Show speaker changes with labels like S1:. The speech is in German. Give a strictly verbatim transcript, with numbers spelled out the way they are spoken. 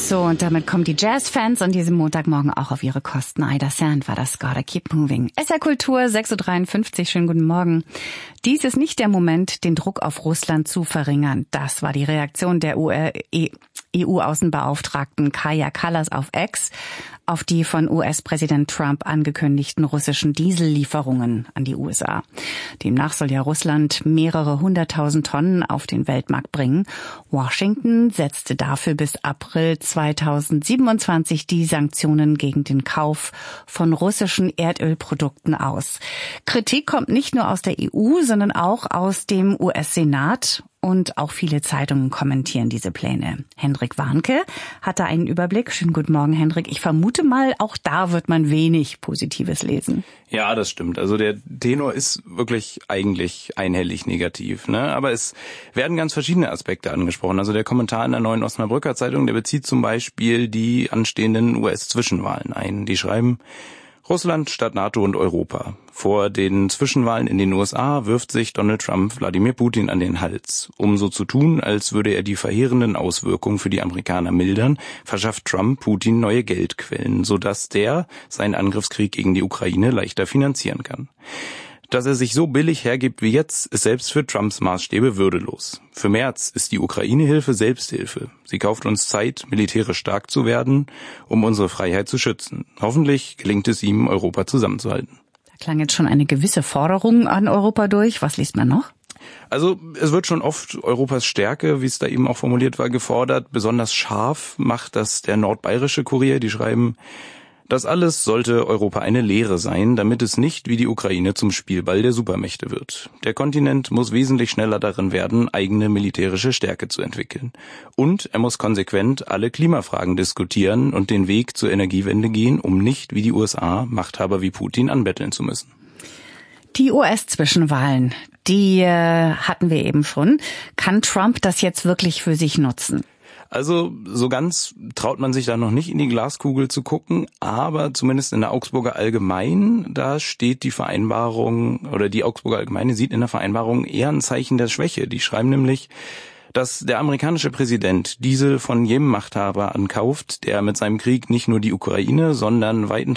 S1: So, und damit kommen die Jazz-Fans an diesem Montagmorgen auch auf ihre Kosten. Ida Sand war das Gotta Keep Moving. S R Kultur, sechs Uhr dreiundfünfzig, schönen guten Morgen. Dies ist nicht der Moment, den Druck auf Russland zu verringern. Das war die Reaktion der E U-Außenbeauftragten Kaja Kallas auf X auf die von U S-Präsident Trump angekündigten russischen Diesellieferungen an die U S A. Demnach soll ja Russland mehrere hunderttausend Tonnen auf den Weltmarkt bringen. Washington setzte dafür bis April zweitausendsiebenundzwanzig die Sanktionen gegen den Kauf von russischen Erdölprodukten aus. Kritik kommt nicht nur aus der E U, sondern auch aus dem U S-Senat. Und auch viele Zeitungen kommentieren diese Pläne. Hendrik Warnke hat da einen Überblick. Schönen guten Morgen, Hendrik. Ich vermute mal, auch da wird man wenig Positives lesen.
S2: Ja, das stimmt. Also der Tenor ist wirklich eigentlich einhellig negativ, ne? Aber es werden ganz verschiedene Aspekte angesprochen. Also der Kommentar in der Neuen Osnabrücker Zeitung, der bezieht zum Beispiel die anstehenden U S-Zwischenwahlen ein. Die schreiben: Russland statt NATO und Europa. Vor den Zwischenwahlen in den U S A wirft sich Donald Trump Wladimir Putin an den Hals. Um so zu tun, als würde er die verheerenden Auswirkungen für die Amerikaner mildern, verschafft Trump Putin neue Geldquellen, sodass der seinen Angriffskrieg gegen die Ukraine leichter finanzieren kann. Dass er sich so billig hergibt wie jetzt, ist selbst für Trumps Maßstäbe würdelos. Für Merz ist die Ukraine-Hilfe Selbsthilfe. Sie kauft uns Zeit, militärisch stark zu werden, um unsere Freiheit zu schützen. Hoffentlich gelingt es ihm, Europa zusammenzuhalten.
S1: Da klang jetzt schon eine gewisse Forderung an Europa durch. Was liest man noch?
S2: Also es wird schon oft Europas Stärke, wie es da eben auch formuliert war, gefordert. Besonders scharf macht das der Nordbayerische Kurier. Die schreiben: Das alles sollte Europa eine Lehre sein, damit es nicht wie die Ukraine zum Spielball der Supermächte wird. Der Kontinent muss wesentlich schneller darin werden, eigene militärische Stärke zu entwickeln. Und er muss konsequent alle Klimafragen diskutieren und den Weg zur Energiewende gehen, um nicht wie die U S A Machthaber wie Putin anbetteln zu müssen.
S1: Die U S-Zwischenwahlen, die äh, hatten wir eben schon. Kann Trump das jetzt wirklich für sich nutzen?
S2: Also so ganz traut man sich da noch nicht in die Glaskugel zu gucken, aber zumindest in der Augsburger Allgemein, da steht die Vereinbarung, oder die Augsburger Allgemeine sieht in der Vereinbarung eher ein Zeichen der Schwäche. Die schreiben nämlich, dass der amerikanische Präsident Diesel von jedem Machthaber ankauft, der mit seinem Krieg nicht nur die Ukraine, sondern weiten